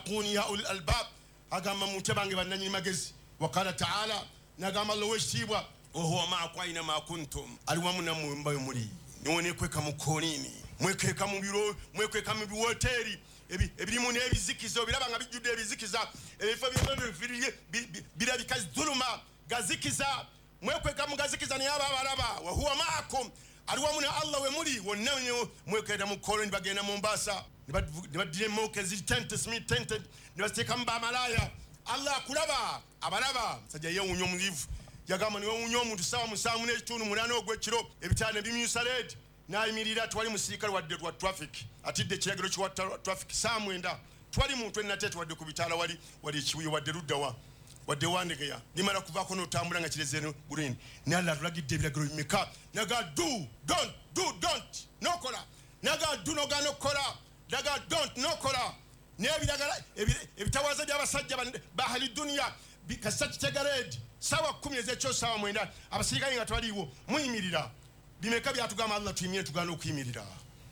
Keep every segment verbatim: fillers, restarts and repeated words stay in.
quni ya ul albab agamba mutabange bananyi magezi wakala ta'ala nagamba Allah weshibwa wa huwa ma'akum aina ma kuntum aliwamu na mumbayo muri nione kweka mukolini mwekeka mu biro mwekeka mu biwoteri ebirimu n'ebizikizo birabanga bijjudde ebizikiza ebifo by'ebyo birabika zuluma gazikiza mwekweka mu gazikiza ne aba abalaba wa huwa ma'akum aliwamu na Allah we muri wonna mwekeda mu koloni bagenda mu Mombasa ne badire moke zi tent smith tent ne baseka mba malaya Allah kulaba abalaba sajja yewunyo mulivu yagamba niwe wunyo omuntu sawa musamu n'ekitundu munana ogw'ekiro ebitane bimyusa red nayimirira twali musirikale wadde wa traffic atidde ekiragiro kiwa traffic samwenda twali muntu enatete wadde ku bitala wali wali ekibuyo wadde luddawa wadde wandegeya limala kuvaako n'otambula nga kirezeno green ne Allah tulagidde ebiragiro bimeka naga do don't do don't nokola naga do noga nokola naga don't nokola n'ebiragala ebitawaza by'abasajja bahali dunya bikasaki tegared sawa kumi ezekyo sawa mwenda abasirikale nga twaliwo muyimirira bimeka byatugamba Allah tuyimye tuganda okuyimirira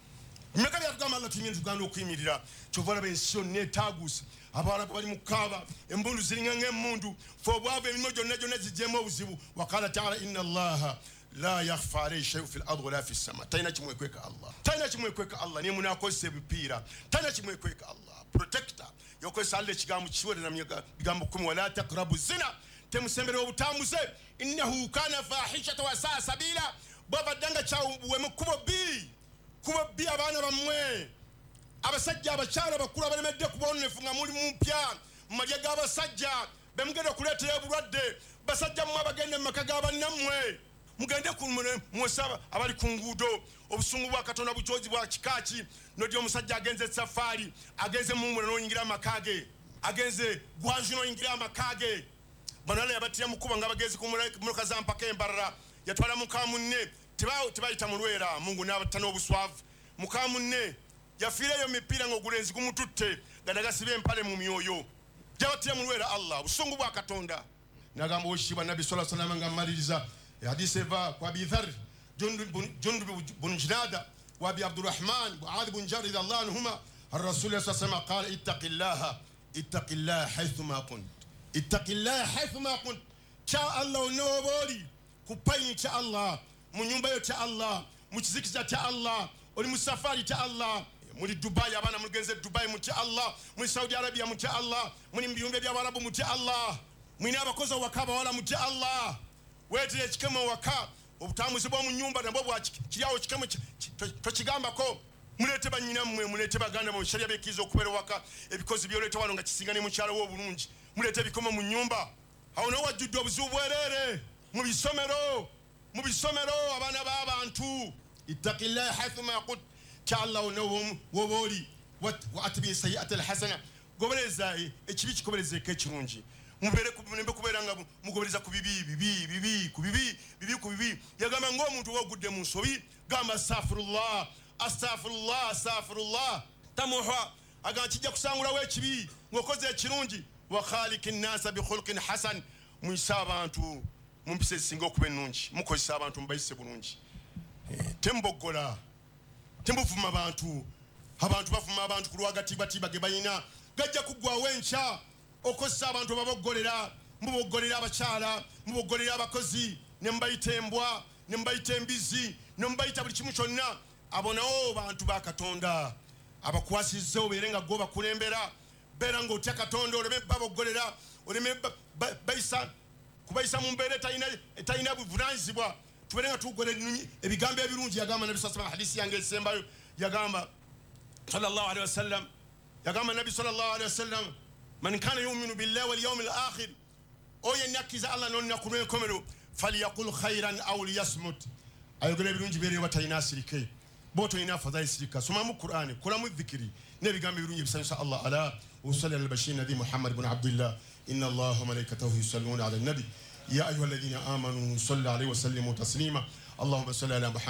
bimeka byatugamba Allah tuyimye tuganda okuyimirira kyovala bensiyo netagusa abawala bali mukaba embundu ziringa ng'emundu fo bwava emirimu gyonna gyonna zijjemu obuzibu wakala ta'ala inna Allaha la yakhfa alayhi shay'un fil ardi wala fis sama tayina kimwekweka Allah tayina kimwekweka Allah niye munakozesa ebipiira tayina kimwekweka Allah protector yokozesa Allah ekigambo kiwere na bigambo kumi wala taqrabu zina temusembere obutamuze innahu kana fahishatan wa sa'a sabila baba danga chawe mukubo bi kubo bi abana bamwe abasajja abakyala bakulu abalemedde kubona nefunga muri mumpya mmaje g'abasajja bemugenda kuleetera obulwadde basajja mmwe abagende mu maka g'abannamwe mugende kumwesaba abali ku nguudo obusungu bwa Katonda bujozi bwa kikaki nodi omusajja agenze safari agenze mumwe n'oyingira amakage agenze gwanju n'oyingira amakage banale yabatira mukuba nga bagezi ku muloka za mpaka embarara yatwala mukamunne tibao tibaita mulwera Mungu n'abatana obuswavu mukamunne yafireyo mipira ngogulenzi gumututte gadagasibe empale mu myoyo jabatira mulwera Allah busungu bwa Katonda nagamba oshiba nabi sallallahu alaihi wasallam ngamaliriza hadisi eva kwa bidhar jundub bun jinada wa bi abdurrahman wa adib bin jarid Allah anhuma الرسول صلى الله عليه وسلم قال اتق الله اتق الله حيثما كنت اتق الله حيثما كنت cha Allah nobody kupaini cha Allah mu nyumba yo cha Allah mu kizikiza cha Allah oli mu safari cha Allah muri Dubai abana mugenze Dubai mu cha Allah muri Saudi Arabia mu cha Allah muri mbiyumbe bya Arabu mu cha Allah muri abakoza wakaba wala mu cha Allah wetire kikemo waka obutamuzi bwo mu nyumba nabo bwa kiriawo kikemo to kigamba ko mulete banyina mmwe mulete baganda mu sharia bekizo okubera waka ebikozi byoleta wano nga kisingane mu kyalo wo bulungi mulete bikomo mu nyumba awo no wajudde obuzibu bwerere mu bisomero mu bisomero abana b'abantu ittaqillaha haythuma qut ta'alla woboli wa atbi sayi'at alhasana gobereza ekibi kikobereze kekirungi mubere kunembe kuberanga mugobereza ku bibi bibi bibi ku bibi bibi ku bibi yagamba ngo omuntu wogudde mu nsobi gamba astaghfirullah astaghfirullah astaghfirullah tamuha aga kijja kusangula we kibi ngokoze ekirungi wa khaliqin nas bi khulqin hasan muisabantu mumpise singa okube nungi mukozesa abantu mbayise bulungi tembogola tembuvuma abantu abantu bafuma abantu kulwagati batiba ge bayina gajja kugwa wencha okozesa abantu babogolera mubogolera abakyala mubogolera abakozi ne mbayitembwa ne mbayitembizi ne mbayita buli kimu kyonna abonawo bantu ba Katonda abakwasize oberenga goba kulembera bera ngo otya Katonda oleme babogolera oleme bayisa kubayisa mu mbere tayina tayina buvunanyizibwa tuberenga tugole ebigambo ebirungi yagamba nabi sallallahu alaihi hadisi yange esembayo yagamba sallallahu alaihi wasallam yagamba nabi sallallahu alaihi wasallam man kana yu'minu billahi wal yawmil akhir oye nakiza Allah non nakumwe komero falyaqul khairan aw liyasmut ayogere birungi bere batayina asirike boto ina fadhali sirika soma mu Qur'ani kula mu dhikri ne bigambo birungi bisanisa Allah ala wa sallallahu al-bashir nabi Muhammad ibn Abdullah inna Allaha wa malaikatahu yusalluna ala an-nabi ya ayyuhalladhina amanu sallu alayhi wa sallimu taslima Allahumma salli ala Muhammad